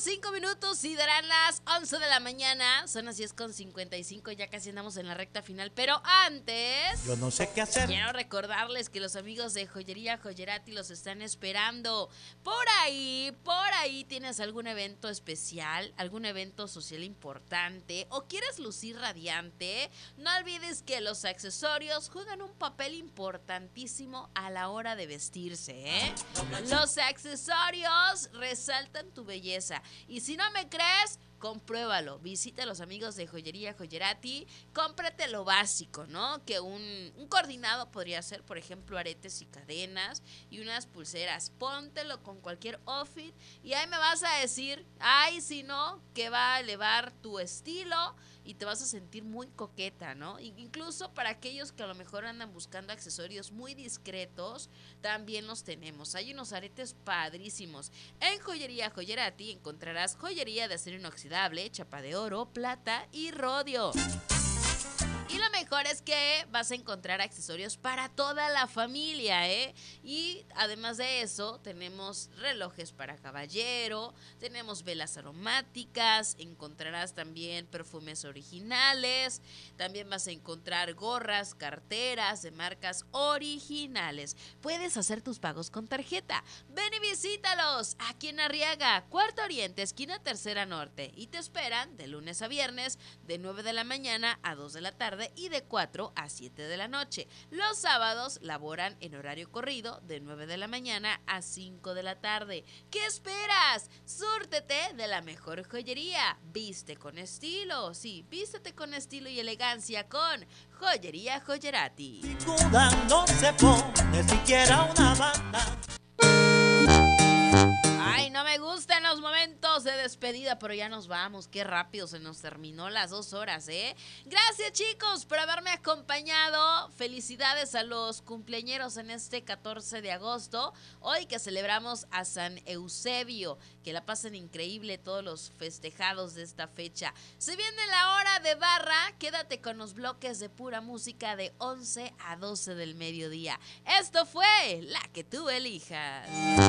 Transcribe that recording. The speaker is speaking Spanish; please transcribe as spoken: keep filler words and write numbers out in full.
cinco minutos y darán las once de la mañana. Son las diez con cincuenta y cinco, ya casi andamos en la recta final. Pero antes, yo no sé qué hacer. Quiero recordarles que los amigos de Joyería Joyerati los están esperando. Por ahí, por ahí tienes algún evento especial, algún evento social importante o quieres lucir radiante. No olvides que los accesorios juegan un papel importantísimo a la hora de vestirse, ¿eh? Los accesorios resaltan tu belleza. Y si no me crees, compruébalo. Visita a los amigos de Joyería Joyerati. Cómprate lo básico, ¿no? Que un, un coordinado podría ser, por ejemplo, aretes y cadenas y unas pulseras. Póntelo con cualquier outfit y ahí me vas a decir, ay, si no, que va a elevar tu estilo y te vas a sentir muy coqueta, ¿no? Incluso para aquellos que a lo mejor andan buscando accesorios muy discretos, también los tenemos. Hay unos aretes padrísimos. En Joyería Joyerati encontrarás joyería de acero inoxidable, chapa de oro, plata y rodio. Y lo mejor es que vas a encontrar accesorios para toda la familia, ¿eh? Y además de eso, tenemos relojes para caballero, tenemos velas aromáticas, encontrarás también perfumes originales, también vas a encontrar gorras, carteras de marcas originales. Puedes hacer tus pagos con tarjeta. Ven y visítalos aquí en Arriaga, Cuarta Oriente, esquina Tercera Norte. Y te esperan de lunes a viernes, de nueve de la mañana a dos de la tarde. Y de cuatro a siete de la noche. Los sábados laboran en horario corrido de nueve de la mañana a cinco de la tarde. ¿Qué esperas? Súrtete de la mejor joyería. Viste con estilo. Sí, vístete con estilo y elegancia con Joyería Joyerati. No se pone siquiera una banda. Ay, no me gustan los momentos de despedida, pero ya nos vamos. Qué rápido se nos terminó las dos horas, ¿eh? Gracias, chicos, por haberme acompañado. Felicidades a los cumpleañeros en este catorce de agosto. Hoy que celebramos a San Eusebio. Que la pasen increíble todos los festejados de esta fecha. Se viene la hora de barra. Quédate con los bloques de pura música de once a doce del mediodía. Esto fue La que tú elijas.